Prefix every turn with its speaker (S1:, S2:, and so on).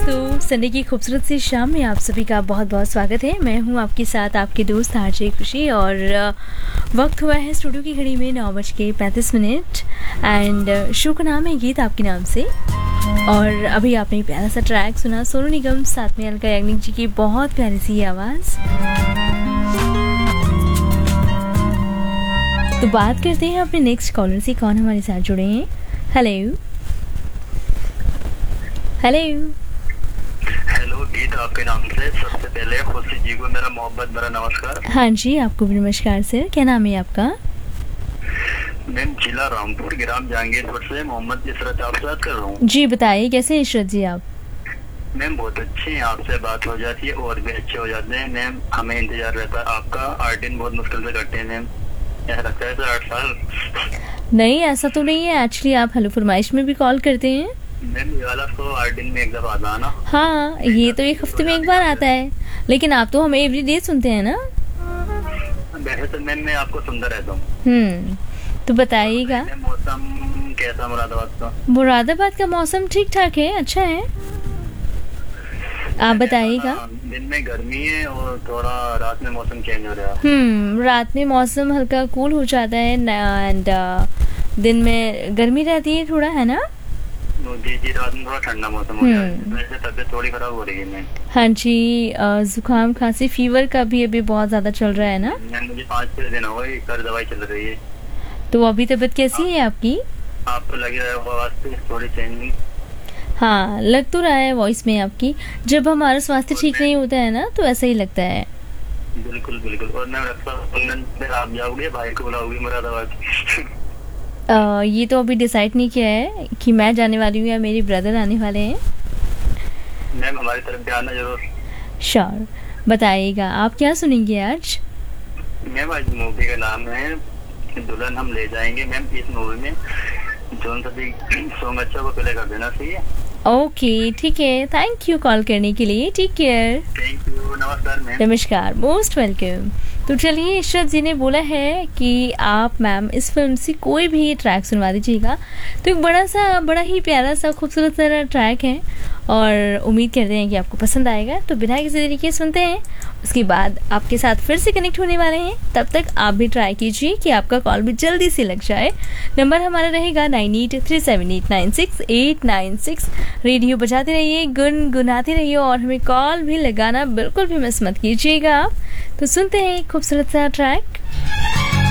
S1: दोस्तों, संडे की खूबसूरत सी शाम में आप सभी का बहुत बहुत स्वागत है। मैं हूं आपके साथ आपके दोस्त आरजे खुशी और वक्त हुआ है स्टूडियो की घड़ी में 9:35 एंड शो का नाम है गीत आपके नाम से। और अभी आपने प्यारा सा ट्रैक सुना सोनू निगम साथ में अलका याग्निक जी की बहुत प्यारी सी आवाज़। तो बात करते हैं अपने नेक्स्ट कॉलर से, कौन हमारे साथ जुड़े हैं। हेलो
S2: हेलो, गीत आपके नाम से। सबसे पहले खुशी जी को मेरा मोहब्बत भरा नमस्कार।
S1: हाँ जी, आपको भी नमस्कार सर। क्या नाम है आपका?
S2: मैम जिला रामपुर, ग्राम जहांगीरपुर से मोहम्मद इशरत आपसे बात कर रहा हूँ।
S1: जी बताइए, कैसे हैं इशरत जी आप?
S2: मैम बहुत अच्छे हैं, आपसे बात हो जाती है और भी अच्छे हो जाते हैं। मैम हमें इंतजार रहता है आपका, 8 दिन बहुत मुश्किल से कटते हैं मैम। ऐसा लगता है 8 साल।
S1: नहीं, ऐसा तो नहीं है। एक्चुअली आप हेलो फरमाइश में भी कॉल करते हैं।
S2: मैम ये वाला तो 8 दिन में एक दफा आता है ना।
S1: हाँ, ये तो एक हफ्ते में एक बार आता है, लेकिन आप तो हमें एवरी डे सुनते हैं ना।
S2: वैसे तो मैम मैं आपको सुनता रहता हूँ।
S1: तो बताइएगा
S2: मौसम कैसा मुरादाबाद का?
S1: मुरादाबाद का मौसम ठीक ठाक है, अच्छा है। आप बताइएगा।
S2: दिन में गर्मी है और थोड़ा रात में मौसम चेंज हो रहा है।
S1: रात में मौसम हल्का कूल हो जाता है एंड दिन में गर्मी रहती है थोड़ा, है ना।
S2: जी, रात में थोड़ा ठंडा मौसम हो रहा है। वैसे तबीयत थोड़ी खराब हो रही है मैम।
S1: हाँ जी, जुकाम खांसी फीवर का भी अभी बहुत ज्यादा चल रहा है ना।
S2: मुझे 5-6 दिन हो गए, कर दवाई चल रही है।
S1: तो अभी तबीयत कैसी है आपकी?
S2: आपको लग रहा है आवाज से थोड़ी चेंजिंग?
S1: हाँ, लग तो रहा है वॉइस में आपकी। जब हमारा स्वास्थ्य ठीक नहीं होता है ना तो ऐसा ही लगता है।
S2: बिल्कुल बिल्कुल। और मैं रक्षाबंधन पे आप जाओगे, भाई को बुलाओगे मुरादाबाद?
S1: ये तो अभी डिसाइड नहीं किया है कि मैं जाने वाली हूँ या मेरे ब्रदर आने वाले हैं।
S2: मैम हमारी तरफ भी आना जरूर।
S1: श्योर। बताइएगा आप क्या सुनेंगे आज?
S2: मैम आज मूवी का नाम है दुल्हन हम ले जाएंगे। मैम इस मूवी में जोन सभी सॉन्ग अच्छा को प्ले कर देना चाहिए।
S1: ओके ठीक है, थैंक यू कॉल करने के लिए। Take care.
S2: थैंक यू, नमस्कार मैम।
S1: नमस्कार, मोस्ट वेलकम। तो चलिए, इशरत जी ने बोला है कि आप मैम इस फिल्म से कोई भी ट्रैक सुनवा दीजिएगा। तो एक बड़ा ही प्यारा सा खूबसूरत सा ट्रैक है और उम्मीद करते हैं कि आपको पसंद आएगा। तो बिना किसी तरीके सुनते हैं, उसके बाद आपके साथ फिर से कनेक्ट होने वाले हैं। तब तक आप भी ट्राई कीजिए कि आपका कॉल भी जल्दी से लग जाए। नंबर हमारा रहेगा 9837896896। रेडियो बजाते रहिए, गुनगुनाते रहिए और हमें कॉल भी लगाना बिल्कुल भी मिस मत कीजिएगा आप। तो सुनते हैं खूबसूरत सा ट्रैक।